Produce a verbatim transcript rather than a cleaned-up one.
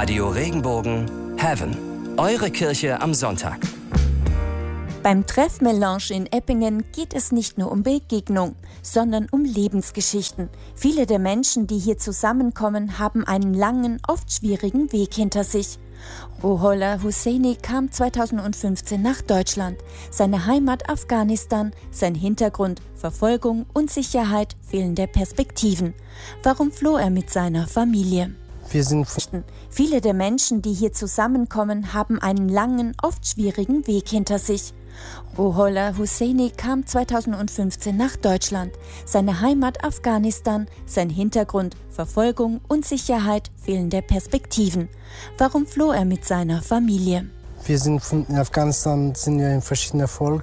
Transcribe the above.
Radio Regenbogen Heaven. Eure Kirche am Sonntag. Beim Treffmelange in Eppingen geht es nicht nur um Begegnung, sondern um Lebensgeschichten. Viele der Menschen, die hier zusammenkommen, haben einen langen, oft schwierigen Weg hinter sich. Ruhollah Husseini kam zweitausendfünfzehn nach Deutschland. Seine Heimat Afghanistan, sein Hintergrund Verfolgung, Unsicherheit, fehlende Perspektiven. Warum floh er mit seiner Familie? Wir sind Viele der Menschen, die hier zusammenkommen, haben einen langen, oft schwierigen Weg hinter sich. Ruhollah Husseini kam zweitausendfünfzehn nach Deutschland. Seine Heimat Afghanistan, sein Hintergrund Verfolgung, Unsicherheit, fehlende Perspektiven. Warum floh er mit seiner Familie? Wir sind von in Afghanistan, sind ja in verschiedenen Volk.